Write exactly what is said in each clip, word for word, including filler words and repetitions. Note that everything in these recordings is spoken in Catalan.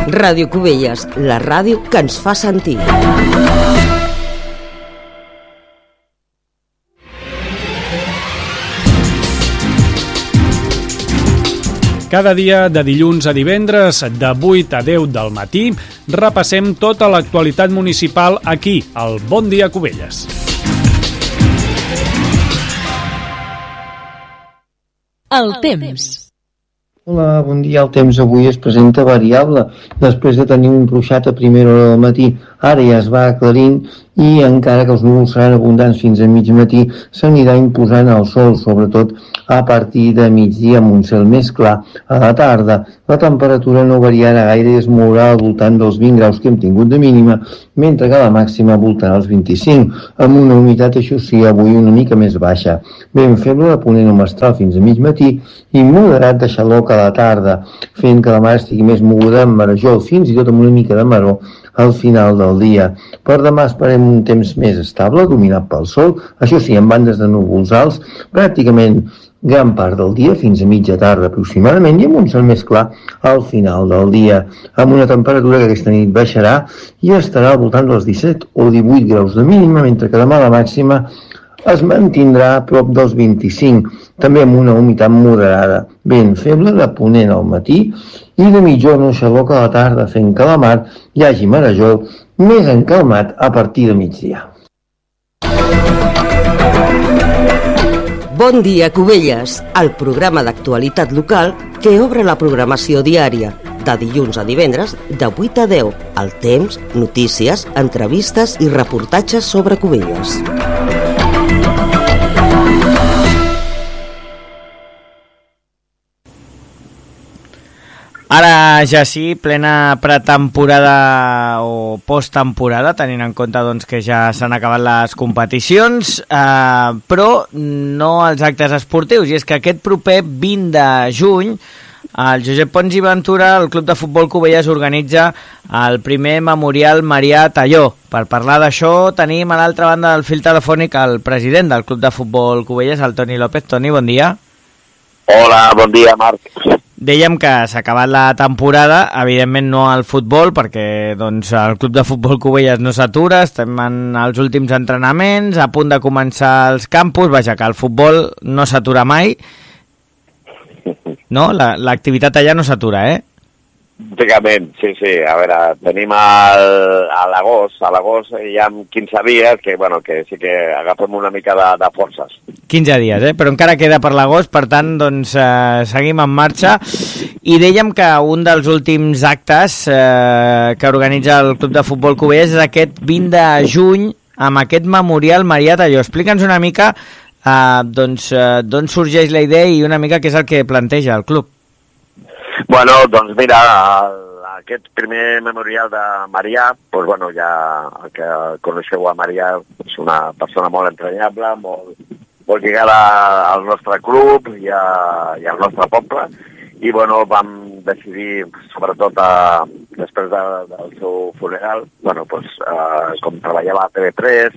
Ràdio Cubelles, la ràdio que ens fa sentir. Cada dia, de dilluns a divendres, de vuit a deu del matí, repassem tota l'actualitat municipal aquí, al Bon Dia Cubelles. El temps. Hola, bon dia. El temps avui es presenta variable. Després de tenir un ruixat a primera hora del matí, ara ja es va aclarint i encara que els núvols seran abundants fins a mig matí, s'anirà imposant el sol, sobretot a partir de migdia amb un cel més clar a la tarda. La temperatura no variarà gaire i es mourà al voltant dels vint graus que hem tingut de mínima, mentre que la màxima voltarà els vint-i-cinc, amb una humitat, això sí, avui una mica més baixa. Vent feble de ponent o mestral fins a mig matí i moderat de xaloc a la tarda, fent que la mar estigui més moguda amb marejol, fins i tot amb una mica de maror al final del dia. Per demà esperem un temps més estable, dominat pel sol, això sí, amb bandes de núvols alts, pràcticament gran part del dia, fins a mitja tarda aproximadament, i amb un cel més clar al final del dia, amb una temperatura que aquesta nit baixarà i estarà al voltant dels disset o divuit graus de mínima, mentre que demà la màxima es mantindrà a prop dels vint-i-cinc, també amb una humitat moderada, vent feble de ponent al matí i de mitjorn o xaloc a la tarda, fent que a la mar hi hagi marejol més encalmat a partir de migdia. Bon dia, Cubelles, el programa d'actualitat local que obre la programació diària, de dilluns a divendres, de vuit a deu, el temps, notícies, entrevistes i reportatges sobre Cubelles. Ara ja sí, plena pretemporada o posttemporada, tenint en compte doncs, que ja s'han acabat les competicions, eh, però no els actes esportius. I és que aquest proper vint de juny, el Josep Pons i Ventura, el Club de Futbol Cubelles, organitza el primer Memorial Marià Talló. Per parlar d'això tenim a l'altra banda del fil telefònic el president del Club de Futbol Cubelles, el Toni López. Toni, bon dia. Hola, bon dia, Marc. Dèiem que s'ha acabat la temporada, evidentment no al futbol, perquè doncs, el Club de Futbol Cubelles no s'atura, estem en els últims entrenaments, a punt de començar els campus, vaja, que el futbol no s'atura mai, no? La, l'activitat allà no s'atura, eh? Pràcticament, sí, sí. A veure, tenim el, a l'agost, a l'agost hi ha quinze dies que, bueno, que sí que agafem una mica de, de forces. quinze dies, eh? Però encara queda per l'agost, per tant, doncs, eh, seguim en marxa. I dèiem que un dels últims actes eh, que organitza el Club de Futbol Cubelles és aquest vint de juny amb aquest Memorial Marià Talló. Explica'ns una mica eh, doncs, eh, d'on sorgeix la idea i una mica què és el que planteja el club. Bueno, doncs mira, el, aquest primer memorial de Marià, doncs bueno, ja el que coneixeu a Marià és una persona molt entranyable, molt, molt lligada al nostre club i, a, i al nostre poble, i bueno, vam decidir, sobretot a, després de, del seu funeral, bueno, doncs, eh, com treballava a T V tres,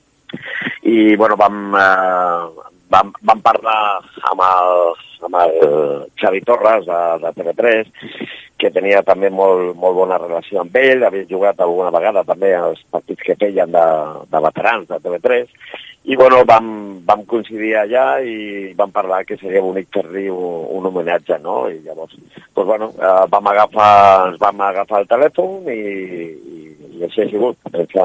i bueno, vam, eh, vam, vam parlar amb el, amb el Xavi Torres de, de T V tres, que tenia també molt, molt bona relació amb ell, havia jugat alguna vegada també als partits que feien de, de veterans de T V tres, i bueno, vam, vam coincidir allà i vam parlar que seria bonic fer-li un, un homenatge, no? I llavors, doncs bueno, eh, vam agafar, ens vam agafar el telèfon i, i, i així ha sigut.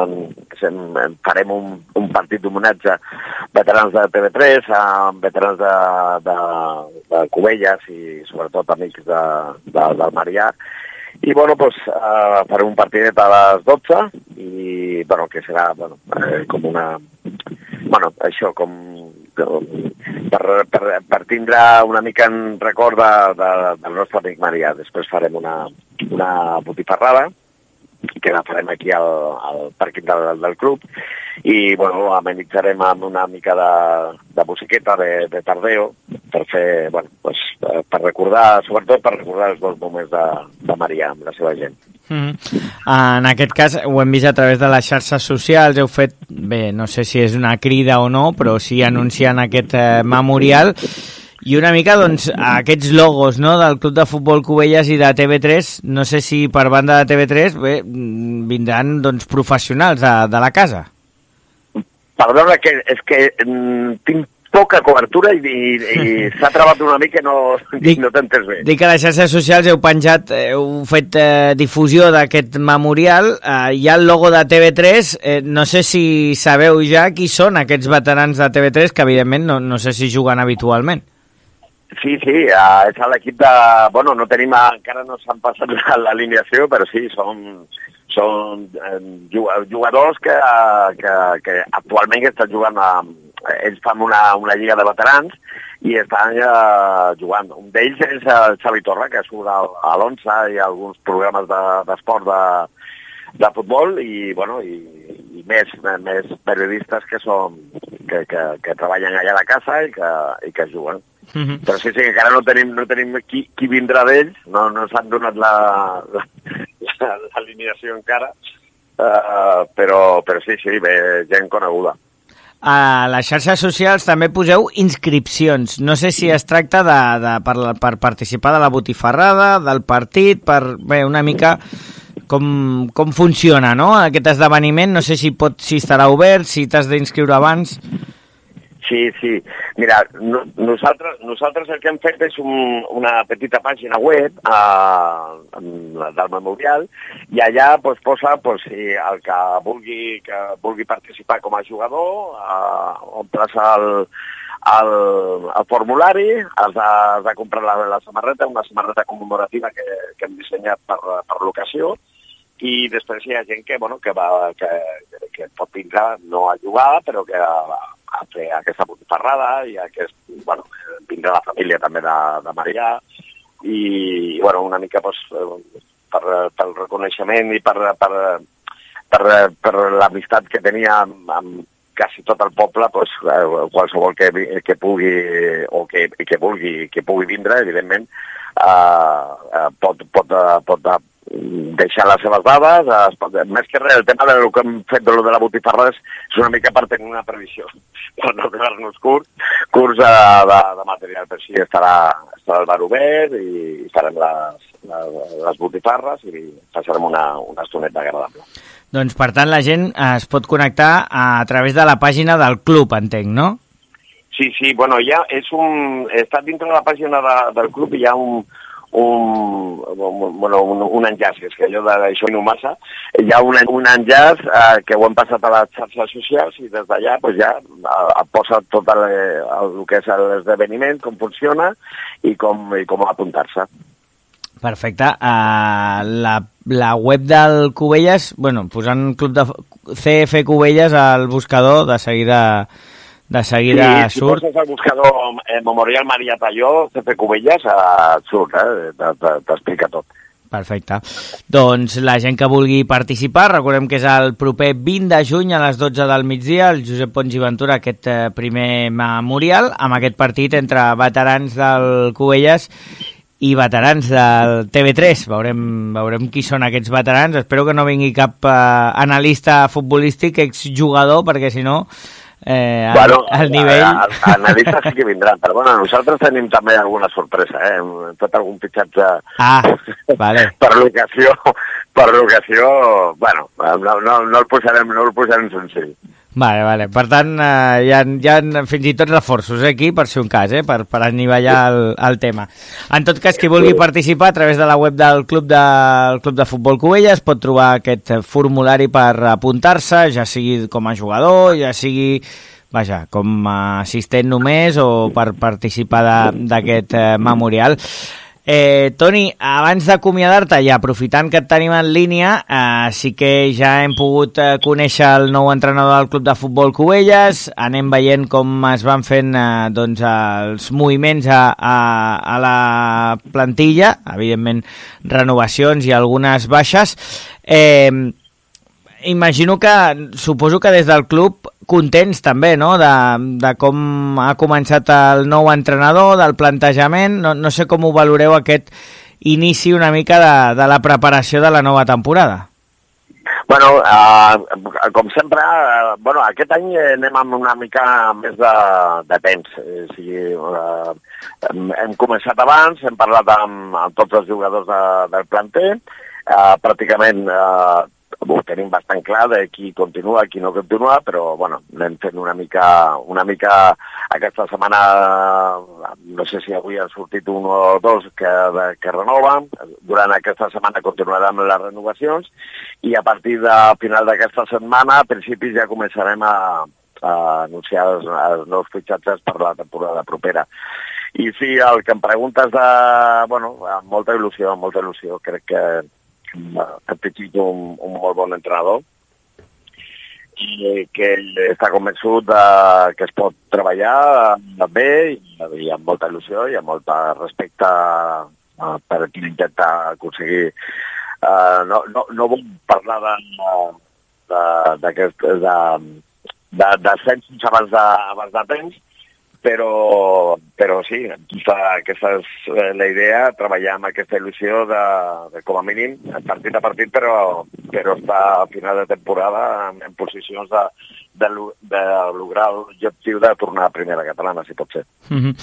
Farem un, un partit d'homenatge veterans de T V tres, amb veterans de, de, de Cubelles i sobretot amics de, de, del Marià. I, bueno, doncs, uh, farem un partidet a les dotze i, bueno, que serà, bueno, eh, com una... Bueno, això, com... Per, per, per tindre una mica en record de, de, del nostre amic Marià. Després farem una, una botifarrada, que la farem aquí al, al pàrquing del, del club, i bueno, amenitzarem amb una mica de, de musiqueta de, de tardeo per fer, bueno, pues, per recordar, sobretot per recordar els bons moments de, de Marià amb la seva gent. Mm. En aquest cas ho hem vist a través de les xarxes socials, heu fet, bé, no sé si és una crida o no, però sí anunciant aquest eh, memorial. I una mica, doncs, aquests logos, no?, del Club de Futbol Cubelles i de T V tres, no sé si per banda de T V tres bé, vindran, doncs, professionals de, de la casa. Perdona, que és que mm, tinc poca cobertura i, i, i s'ha trebat una mica i no, dic, no t'entens bé. Dic que a les xarxes socials heu penjat, heu fet eh, difusió d'aquest memorial, eh, hi ha el logo de T V tres, eh, no sé si sabeu ja qui són aquests veterans de T V tres, que evidentment no, no sé si juguen habitualment. Sí, sí, uh, és l'equip de... Bueno, no tenim, encara no s'han passat l'alineació, però sí, són, són eh, jugadors que, que, que actualment estan jugant a... Ells fan una, una lliga de veterans i estan uh, jugant. Un d'ells és el Xavi Torra, que surt a l'Once i a alguns programes d'esport de, de futbol i, bueno, i, i més, més periodistes que, són, que, que, que treballen allà a la casa i que, i que juguen. Mm-hmm. Però sí, sí, encara no tenim, no tenim qui, qui vindrà d'ells, no, no s'han donat l'alineació la, la, encara, uh, però, però sí, sí, bé, gent coneguda. A les xarxes socials també poseu inscripcions. No sé si es tracta de, de, per, per participar de la botifarrada, del partit, per bé, una mica com, com funciona, no?, aquest esdeveniment. No sé si, pot, si estarà obert, si t'has d'inscriure abans. Sí, sí. Mira, no, nosaltres, nosaltres el que hem fet és un, una petita pàgina web uh, del memorial i allà pues, posa pues, si el que vulgui, que vulgui participar com a jugador, uh, omples el, el, el formulari, has de, has de comprar la, la samarreta, una samarreta commemorativa que, que hem dissenyat per, per l'ocasió, i després hi ha gent que, bueno, que, va, que, que pot vindre no a jugar, però que a, a fer aquesta botifarrada i aquest, bueno, vindrà la família també de, de Marià i, i bueno, una mica pues, per, pel reconeixement i per, per, per, per l'amistat que tenia amb, amb quasi tot el poble, pues, qualsevol que, que pugui o que, que vulgui que pugui vindre, evidentment, uh, pot, pot, pot deixar les seves dades, es pot, més que res, el tema del que hem fet de, de la botifarra és, és una mica per tenir una previsió, per no quedar-nos curts, curts de, de, de material, per si estarà, estarà el bar obert i farem les, les, les botifarres i passarem una, una estoneta agradable. Doncs, per tant, la gent es pot connectar a, a través de la pàgina del club, entenc, no? Sí, sí, bueno, ja és un... Està dintre de la pàgina de, del club i hi ha un... Un, bueno, un, un enllaç, és que allò d'això no massa, hi ha un, un enllaç eh, que ho hem passat a les xarxes socials i des d'allà pues, ja eh, posa tot el, el, el que és l'esdeveniment, com funciona i com, i com apuntar-se. Perfecte. Uh, la, la web del Cubelles, bueno, posant Club de C F Cubelles al buscador, de seguida... de seguida sí, surt. Si poses el buscador eh, Memorial Maria Talló, C F Cubelles, eh, surt, eh? T'explica tot. Perfecte. Doncs la gent que vulgui participar, recordem que és el proper vint de juny a les dotze del migdia, el Josep Pons i Ventura, aquest eh, primer memorial, amb aquest partit entre veterans del Cubelles i veterans del T V tres. Veurem, veurem qui són aquests veterans. Espero que no vingui cap eh, analista futbolístic, exjugador, perquè si no... Eh, bueno, al nivell... Analistes sí que vindran, però bueno, nosaltres tenim també alguna sorpresa, eh? Hem fet algun fitxatge ah, vale. per l'ocasió, per l'ocasió, bueno, no, no, no el posarem, no el posarem senzill. Vale, vale. Per tant, eh, hi, ha, hi ha fins i tot reforços eh, aquí, per si un cas, eh, per, per anivellar el, el tema. En tot cas, qui vulgui participar a través de la web del Club de, Club de Futbol Cubelles pot trobar aquest formulari per apuntar-se, ja sigui com a jugador, ja sigui, vaja, com a assistent només o per participar d'aquest eh, memorial. Eh, Toni, abans d'acomiadar-te i aprofitant que et tenim en línia, eh, sí que ja hem pogut eh, conèixer el nou entrenador del Club de Futbol Cubelles, anem veient com es van fent eh, doncs, els moviments a, a, a la plantilla, evidentment renovacions i algunes baixes. Eh, imagino que, suposo que des del club contents també, no?, de, de com ha començat el nou entrenador, del plantejament. No, no sé com ho valoreu aquest inici una mica de, de la preparació de la nova temporada. Bueno, uh, com sempre, uh, bueno, aquest any anem amb una mica més de, de temps. O sigui, uh, hem, hem començat abans, hem parlat amb, amb tots els jugadors de, del planter, uh, pràcticament uh, ho tenim bastant clar de qui continua, qui no continua, però bueno, anem fent una mica, una mica aquesta setmana, no sé si avui han sortit un o dos que, que renoven, durant aquesta setmana continuarem amb les renovacions i a partir de final d'aquesta setmana, a principis ja començarem a, a anunciar els, els nous fitxatges per la temporada propera. I sí, el que em preguntes de, bueno, amb molta il·lusió, amb molta il·lusió, crec que hem fitxat un, un molt bon entrenador i que està convençut de, que es pot treballar bé i, i amb molta il·lusió i amb molt respecte uh, per qui intenta aconseguir. Uh, no, no, no vull parlar de, de, de, de, de, de censos abans de, abans de temps, però, però sí, aquesta, aquesta és la idea, treballar amb aquesta il·lusió de, de com a mínim, partit a partit, però, però estar a final de temporada en, en posicions de, de, de lograr l'objectiu de tornar a primera catalana, si pot ser. Mm-hmm.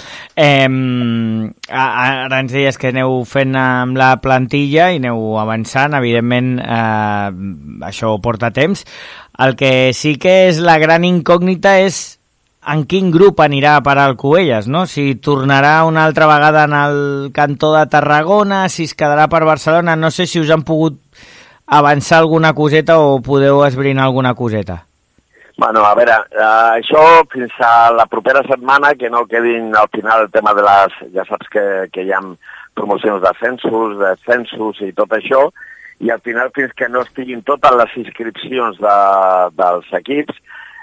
eh, ara ens deies que aneu fent amb la plantilla i aneu avançant, evidentment eh, això porta temps. El que sí que és la gran incògnita és en quin grup anirà a parar el Cubelles, no? Si tornarà una altra vegada en el cantó de Tarragona, si es quedarà per Barcelona, no sé si us han pogut avançar alguna coseta o podeu esbrinar alguna coseta. Bueno, a veure, eh, això fins a la propera setmana, que no quedin al final el tema de les... Ja saps que, que hi ha promocions d'ascensos, descensos i tot això, i al final fins que no estiguin totes les inscripcions de, dels equips,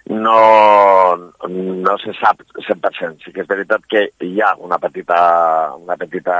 no, no se sap cent per cent. Sí que és veritat que hi ha una petita, una petita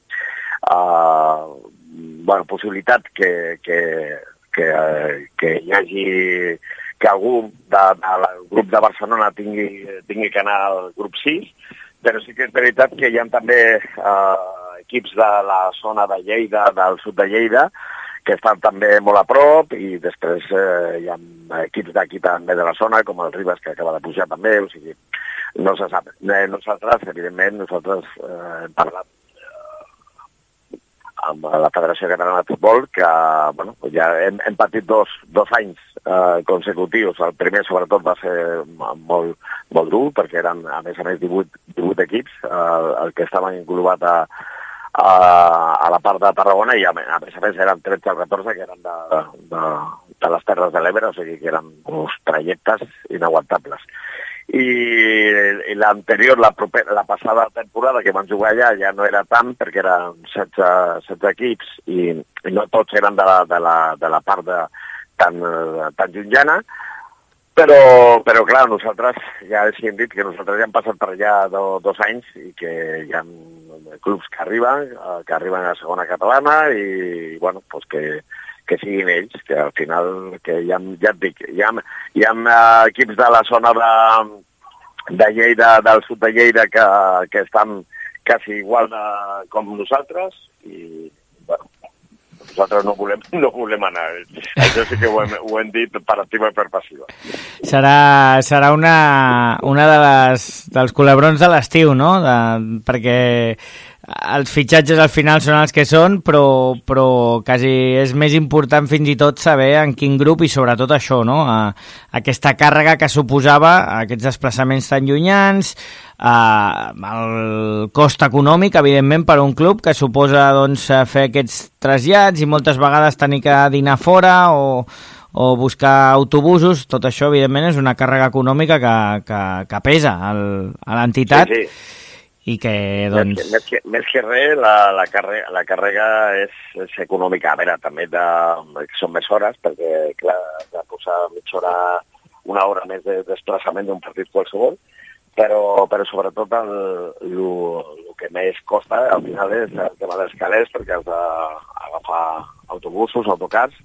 uh, bueno, possibilitat que, que, que, que hi hagi que algú de, del grup de Barcelona tingui, tingui que anar al grup sis, però sí que és veritat que hi ha també uh, equips de la zona de Lleida, del sud de Lleida, que estan també molt a prop, i després eh, hi ha equips d'aquí també de la zona, com el Ribas, que acaba de pujar també, o sigui, no se sap. Eh, nosaltres, evidentment, nosaltres eh, hem parlat eh, amb la Federació Catalana de Futbol, que bueno, ja hem, hem patit dos, dos anys eh, consecutius. El primer, sobretot, va ser molt, molt dur, perquè eren, a més a més, divuit, divuit equips, eh, el que estaven englobat a A, a la part de Tarragona, i a, a més a més eren tretze o catorze que eren de, de, de les Terres de l'Ebre, o sigui que eren uns trajectes inaguantables. I, i l'anterior, la, la passada temporada que van jugar allà, ja no era tant, perquè eren setze, setze equips i, i no tots eren de la, de la, de la part de, tan, tan llunyana, però, però clar, nosaltres ja els hem dit que nosaltres ja hem passat per allà do, dos anys i que hi ha clubs que arriben, que arriben a la segona catalana i, bueno, pues que, que siguin ells, que al final, que ja, ja et dic, hi ha, hi ha uh, equips de la zona de, de Lleida, del sud de Lleida, que, que estan quasi igual de, com nosaltres i, bueno, nosaltres no volem, no volem anar. Això sí que ho hem, ho hem dit per activa i per passiva. Serà, serà una, una de les, dels culebrons de l'estiu, no? De, perquè els fitxatges al final són els que són, però, però quasi és més important fins i tot saber en quin grup i sobretot això, no? A, aquesta càrrega que suposava aquests desplaçaments tan llunyans, Uh, el cost econòmic, evidentment, per a un club que suposa doncs, fer aquests trasllats i moltes vegades tenir que dinar fora o, o buscar autobusos. Tot això, evidentment, és una càrrega econòmica que, que, que pesa el, a l'entitat. Sí, sí. I que, doncs... Més que, més que, més que res, la, la, càrrega, la càrrega és, és econòmica. A veure, també de, són més hores, perquè, clar, de posar mitja hora, una hora més de desplaçament d'un partit qualsevol, però, però sobretot el, el, el que més costa al final és el tema dels calés, perquè has d'agafar autobusos, autocars,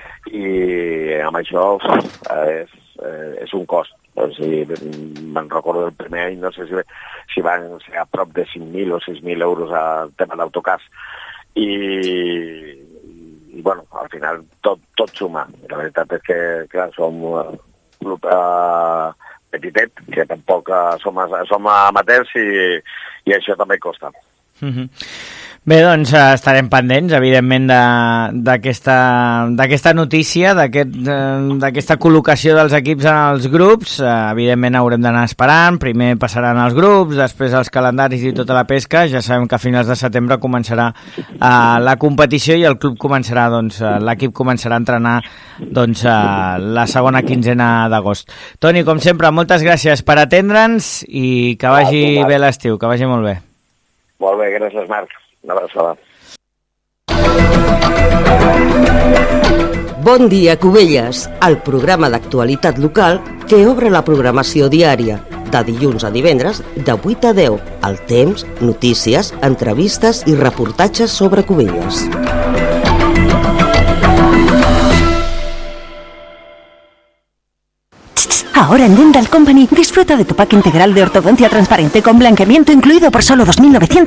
i amb això és, és un cost. O sigui, me'n recordo del primer any, no sé si, si van ser a prop de cinc mil o sis mil euros al tema d'autocars. I, i bueno, al final tot, tot suma. La veritat és que, clar, som un club eh, petitet, que tampoc eh, som, som amateurs i, i això també costa. Mm-hmm. Bé, doncs estarem pendents, evidentment, d'aquesta notícia, d'aquesta col·locació dels equips en els grups. Evidentment haurem d'anar esperant, primer passaran els grups, després els calendaris i tota la pesca. Ja sabem que a finals de setembre començarà uh, la competició i el club començarà, doncs, uh, l'equip començarà a entrenar doncs, uh, la segona quinzena d'agost. Toni, com sempre, moltes gràcies per atendre'ns i que vagi bé l'estiu, que vagi molt bé. Molt bé, gràcies, Marc. Una abraçada. Bon dia, Cubelles, el programa d'actualitat local que obre la programació diària de dilluns a divendres de vuit a deu. El temps, notícies, entrevistes i reportatges sobre Cubelles. Ahora en Dental Company disfruta de tu pack integral de ortodoncia transparente con blanqueamiento incluido por solo dos mil novecientos